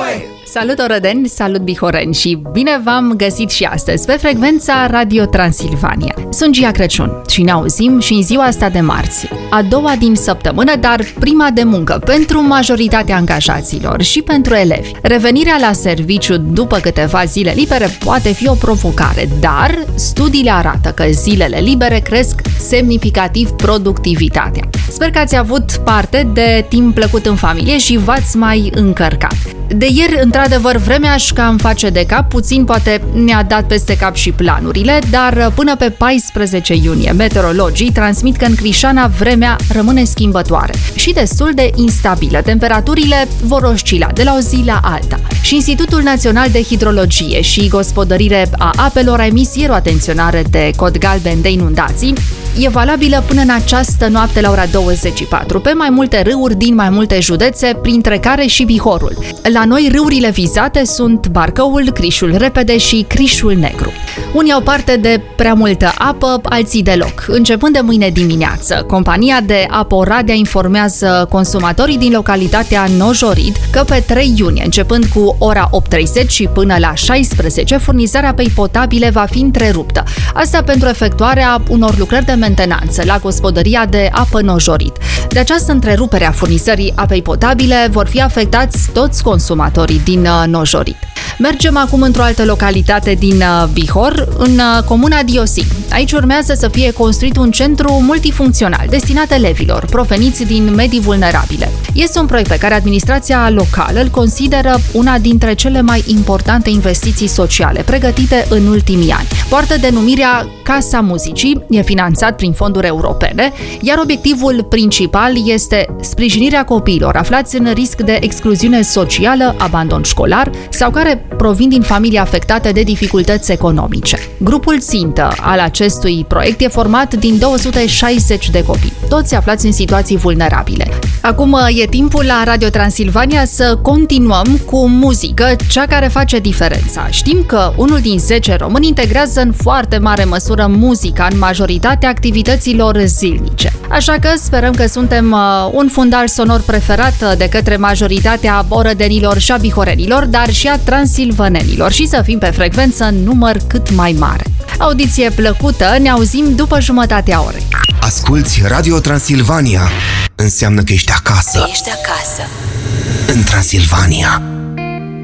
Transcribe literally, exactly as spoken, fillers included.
Salut orădeni, salut bihoreni și bine v-am găsit și astăzi pe frecvența Radio Transilvania. Sunt Gia Crăciun și ne auzim și în ziua asta de marți, a doua din săptămână, dar prima de muncă pentru majoritatea angajaților și pentru elevi. Revenirea la serviciu după câteva zile libere poate fi o provocare, dar studiile arată că zilele libere cresc semnificativ productivitatea. Sper că ați avut parte de timp plăcut în familie și v-ați mai încărcat. De ieri, într-adevăr, vremea își cam face de cap, puțin poate ne-a dat peste cap și planurile, dar până pe paisprezece iunie, meteorologii transmit că în Crișana vremea rămâne schimbătoare și destul de instabilă. Temperaturile vor oscila de la o zi la alta. Și Institutul Național de Hidrologie și Gospodărire a Apelor a emis ieri o atenționare de cod galben de inundații. E valabilă până în această noapte la ora douăzeci și patru pe mai multe râuri din mai multe județe, printre care și Bihorul. La noi râurile vizate sunt Barcăul, Crișul Repede și Crișul Negru. Unii au parte de prea multă apă, alții deloc. Începând de mâine dimineață, compania de apă Oradea informează consumatorii din localitatea Nojorid că pe trei iunie, începând cu ora opt treizeci și până la șaisprezece, furnizarea apei potabile va fi întreruptă. Asta pentru efectuarea unor lucrări de mentenanță la gospodăria de apă Nojorid. De această întrerupere a furnizării apei potabile vor fi afectați toți consumatorii din Nojorid. Mergem acum într-o altă localitate din Bihor, în comuna Diosin. Aici urmează să fie construit un centru multifuncțional destinat elevilor proveniți din medii vulnerabile. Este un proiect pe care administrația locală îl consideră una dintre cele mai importante investiții sociale pregătite în ultimii ani. Poartă denumirea Casa Muzicii, e finanțat prin fonduri europene, iar obiectivul principal este sprijinirea copiilor aflați în risc de excluziune socială, abandon școlar sau care provin din familii afectate de dificultăți economice. Grupul țintă al acestui proiect e format din două sute șaizeci de copii, toți aflați în situații vulnerabile. Acum e timpul la Radio Transilvania să continuăm cu muzică, cea care face diferența. Știm că unul din zece români integrează în foarte mare măsură muzica în majoritatea activităților zilnice. Așa că sperăm că suntem un fundal sonor preferat de către majoritatea orădenilor și a bihorenilor, dar și a transilvanenilor și să fim pe frecvență în număr cât mai mare. Audiție plăcută, ne auzim după jumătatea orei. Asculți Radio Transilvania, înseamnă că ești acasă. Ești acasă. În Transilvania.